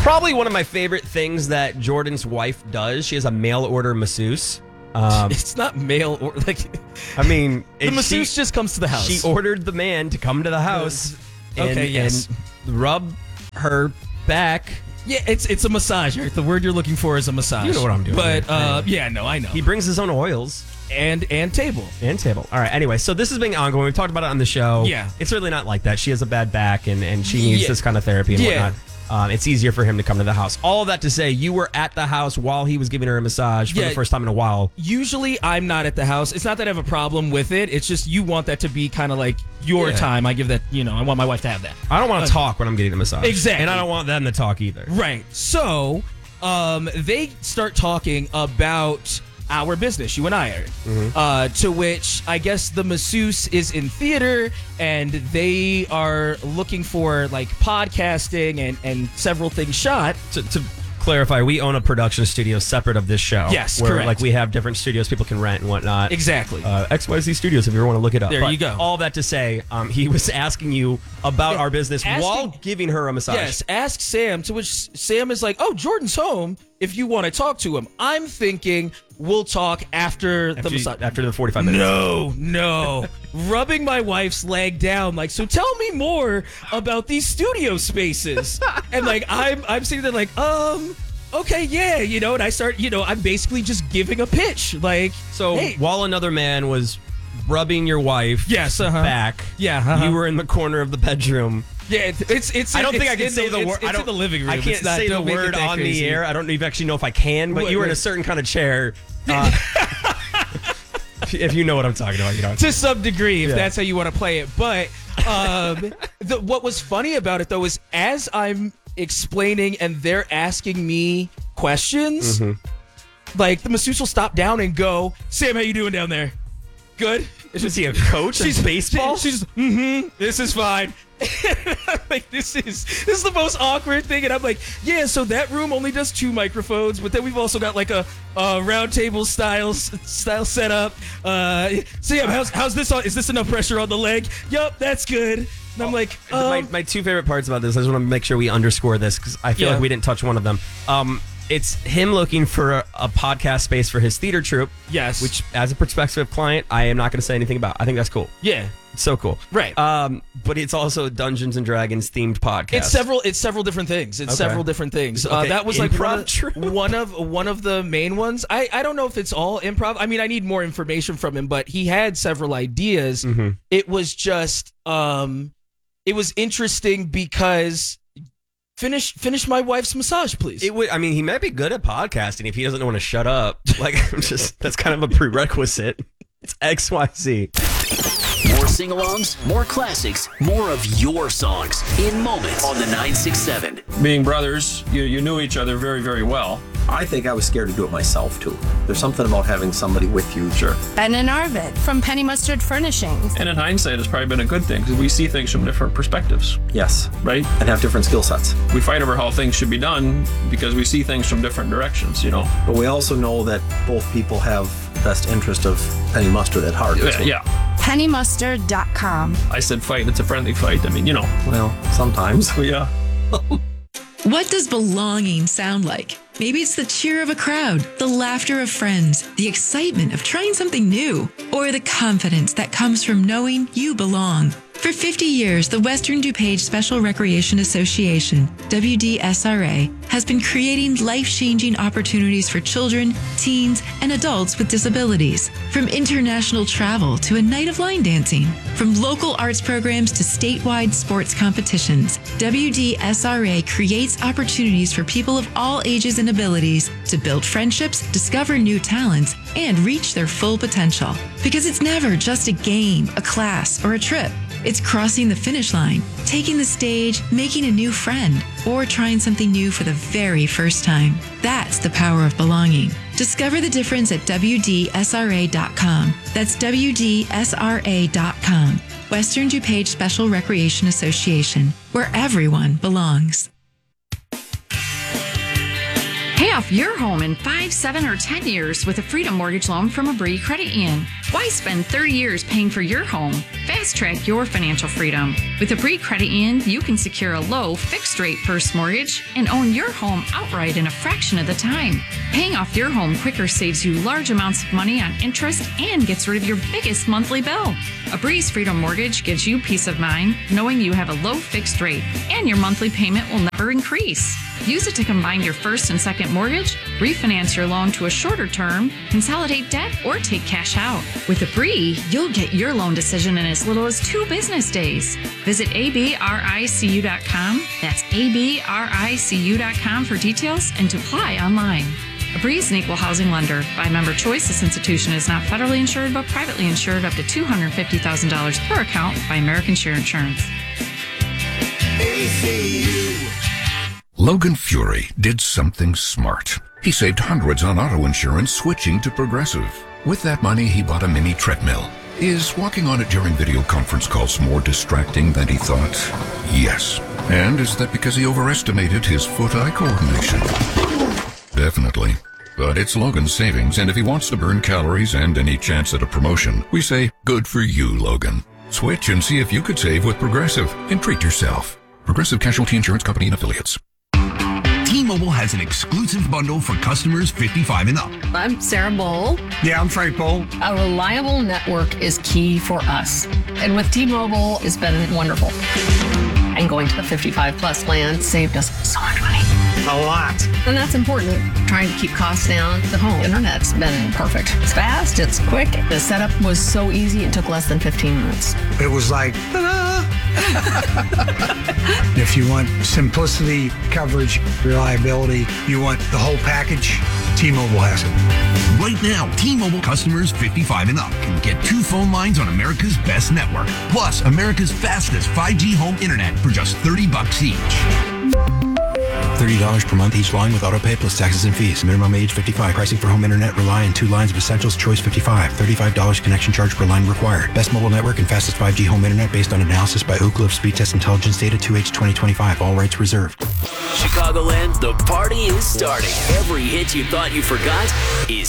Probably one of my favorite things that Jordan's wife does. She has a mail order masseuse. It's not mail or I mean, the masseuse just comes to the house. She ordered the man to come to the house and rub her back. Yeah, it's a massage, Eric. The word you're looking for is a massage. You know what I'm doing. But I know. He brings his own oils. And table. And table. All right. Anyway, so this has been ongoing. We've talked about it on the show. Yeah. It's really not like that. She has a bad back and she needs this kind of therapy and whatnot. It's easier for him to come to the house. All of that to say, you were at the house while he was giving her a massage for the first time in a while. Usually, I'm not at the house. It's not that I have a problem with it. It's just you want that to be kind of like your time. I give that, I want my wife to have that. I don't want to talk when I'm getting the massage. Exactly. And I don't want them to talk either. Right. So, they start talking about our business, you and I, Eric. To which I guess the masseuse is in theater and they are looking for like podcasting and several things shot. To clarify, we own a production studio separate of this show. Yes, where, correct. Like we have different studios people can rent and whatnot. Exactly. XYZ Studios, if you ever want to look it up. There you go. All that to say, he was asking you about our business while giving her a massage. Yes, ask Sam, to which Sam is like, oh, Jordan's home if you want to talk to him. I'm thinking we'll talk after the massage. After the 45 minutes. No. Rubbing my wife's leg down, like, so tell me more about these studio spaces. And like, I'm sitting there like, okay, yeah, and I start, I'm basically just giving a pitch. Like, so hey. While another man was rubbing your wife back, you were in the corner of the bedroom. Yeah, it's. I don't think I can say the word. It's in the living room. I can't say the word on the air. I don't even know if I can, but you were in a certain kind of chair. If you know what I'm talking about, to some degree, if that's how you want to play it. But what was funny about it though is as I'm explaining and they're asking me questions, like the masseuse will stop down and go, "Sam, how you doing down there? Good." Is he a coach? She's baseball. She's this is fine. I'm like, this is the most awkward thing, and I'm like, yeah. So that room only does 2 microphones, but then we've also got like a round table style setup. Sam, how's this? Is this enough pressure on the leg? Yup, that's good. And I'm like, my 2 favorite parts about this. I just want to make sure we underscore this because I feel like we didn't touch one of them. It's him looking for a podcast space for his theater troupe. Yes. Which, as a prospective client, I am not going to say anything about. I think that's cool. Yeah. It's so cool. Right. But it's also a Dungeons and Dragons themed podcast. It's several different things. Several different things. Okay. That was Improv like one of the main ones. I don't know if it's all improv. I mean, I need more information from him, but he had several ideas. It was just it was interesting because Finish my wife's massage, please. He might be good at podcasting if he doesn't want to shut up. Like, that's kind of a prerequisite. It's XYZ. More sing-alongs, more classics, more of your songs in moments on the 967. Being brothers, you knew each other very, very well. I think I was scared to do it myself, too. There's something about having somebody with you. Sure. Ben and Arvid from Penny Mustard Furnishings. And in hindsight, it's probably been a good thing because we see things from different perspectives. Yes. Right? And have different skill sets. We fight over how things should be done because we see things from different directions, But we also know that both people have best interest of Penny Mustard at heart. Yeah. PennyMustard.com. I said fight, it's a friendly fight. Well, sometimes. Yeah. What does belonging sound like? Maybe it's the cheer of a crowd, the laughter of friends, the excitement of trying something new, or the confidence that comes from knowing you belong. For 50 years, the Western DuPage Special Recreation Association, WDSRA, has been creating life-changing opportunities for children, teens, and adults with disabilities. From international travel to a night of line dancing, from local arts programs to statewide sports competitions, WDSRA creates opportunities for people of all ages and abilities to build friendships, discover new talents, and reach their full potential. Because it's never just a game, a class, or a trip. It's crossing the finish line, taking the stage, making a new friend, or trying something new for the very first time. That's the power of belonging. Discover the difference at WDSRA.com. That's WDSRA.com. Western DuPage Special Recreation Association, where everyone belongs. Pay off your home in 5, 7, or 10 years with a Freedom Mortgage loan from Abri Credit Union. Why spend 30 years paying for your home? Fast track your financial freedom. With Abri Credit Union, you can secure a low, fixed-rate first mortgage and own your home outright in a fraction of the time. Paying off your home quicker saves you large amounts of money on interest and gets rid of your biggest monthly bill. Abri's Freedom Mortgage gives you peace of mind knowing you have a low fixed rate and your monthly payment will never increase. Use it to combine your first and second mortgage, refinance your loan to a shorter term, consolidate debt, or take cash out. With Abri, you'll get your loan decision in as little as 2 business days. Visit abricu.com. That's abricu.com for details and to apply online. Abri is an equal housing lender. By member choice, this institution is not federally insured but privately insured up to $250,000 per account by American Share Insurance. Logan Fury did something smart. He saved hundreds on auto insurance switching to Progressive. With that money, he bought a mini treadmill. Is walking on it during video conference calls more distracting than he thought? Yes. And is that because he overestimated his foot-eye coordination? Definitely. But it's Logan's savings, and if he wants to burn calories and any chance at a promotion, we say, good for you, Logan. Switch and see if you could save with Progressive and treat yourself. Progressive Casualty Insurance Company and Affiliates. T-Mobile has an exclusive bundle for customers 55 and up. I'm Sarah Bowl. Yeah, I'm Frank Bowl. A reliable network is key for us. And with T-Mobile, it's been wonderful. And going to the 55 plus plan saved us so much money. A lot. And that's important. Trying to keep costs down. The home internet's been perfect. It's fast, it's quick. The setup was so easy, it took less than 15 minutes. It was like, ta-da! If you want simplicity, coverage, reliability, you want the whole package, T-Mobile has it. Right now, T-Mobile customers 55 and up can get 2 phone lines on America's best network, plus America's fastest 5G home internet for just $30 each. $30 per month each line with autopay plus taxes and fees. Minimum age 55. Pricing for home internet rely on 2 lines of essentials. Choice 55. $35 connection charge per line required. Best mobile network and fastest 5G home internet based on analysis by Ookla of Speed Test Intelligence data 2H 2025. All rights reserved. Chicagoland, the party is starting. Every hit you thought you forgot is